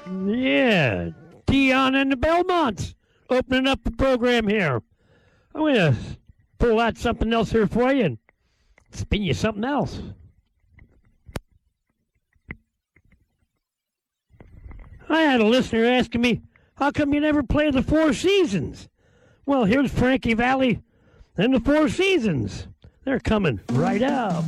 Yeah, Dion and the Belmonts opening up the program here. I'm going to pull out something else here for you and spin you something else. I had a listener asking me, how come you never play the Four Seasons? Well, here's Frankie Valli and the Four Seasons. They're coming right up.